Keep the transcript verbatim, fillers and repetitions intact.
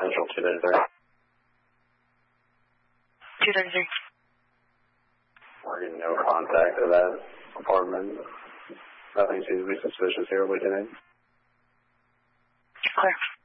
Central two thirty-three. two thirty-three. We're getting no contact of that apartment. Nothing seems to be suspicious here, Lieutenant. Clear.